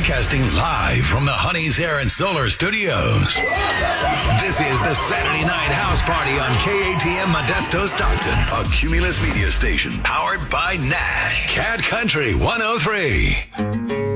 Broadcasting live from the Honey's Air and Solar Studios. This is the Saturday Night House Party on KATM Modesto Stockton, a Cumulus media station powered by Nash. Cat Country 103.